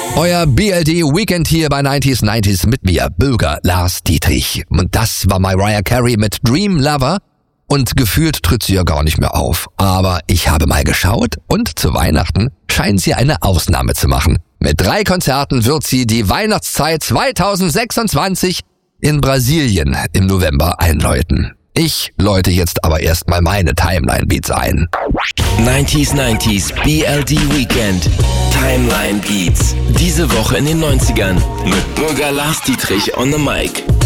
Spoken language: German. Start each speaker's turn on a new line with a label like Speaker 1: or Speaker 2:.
Speaker 1: Euer BLD Weekend hier bei 90s mit mir, Bürger Lars Dietrich. Und das war Mariah Carey mit Dream Lover. Und gefühlt tritt sie ja gar nicht mehr auf. Aber ich habe mal geschaut und zu Weihnachten scheint sie eine Ausnahme zu machen. Mit 3 Konzerten wird sie die Weihnachtszeit 2026 in Brasilien im November einläuten. Ich läute jetzt aber erstmal meine Timeline Beats ein.
Speaker 2: 90s BLD Weekend. Timeline Beats. Diese Woche in den 90ern mit Bürger Lars Dietrich on the Mic.